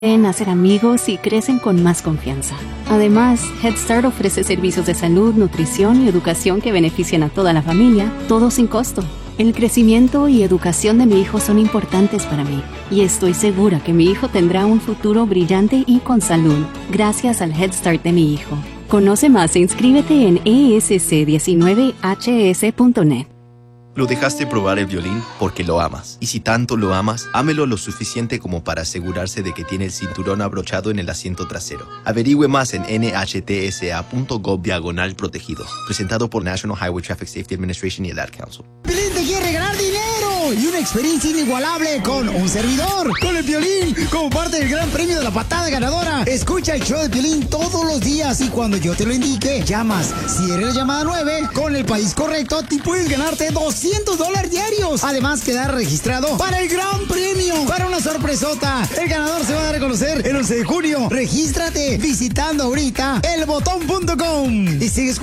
Pueden hacer amigos y crecen con más confianza. Además, Head Start ofrece servicios de salud, nutrición y educación que benefician a toda la familia, todo sin costo. El crecimiento y educación de mi hijo son importantes para mí, y estoy segura que mi hijo tendrá un futuro brillante y con salud, gracias al Head Start de mi hijo. Conoce más e inscríbete en esc19hs.net. Lo dejaste probar el violín porque lo amas. Y si tanto lo amas, ámelo lo suficiente como para asegurarse de que tiene el cinturón abrochado en el asiento trasero. Averigüe más en nhtsa.gov/protegidos. Presentado por National Highway Traffic Safety Administration y el Ad Council. ¡Piolín te quiere regalar dinero! Y una experiencia inigualable con un servidor, con el Piolín, como parte del gran premio de la patada ganadora. Escucha el show de Piolín todos los días y cuando yo te lo indique, llamas. Si eres la llamada 9, con el país correcto, te puedes ganarte $200 diarios. Además, quedar registrado para el gran premio, para una sorpresota. El ganador se va a dar a conocer el 11 de junio. Regístrate visitando ahorita elbotón.com y sigue escuchando.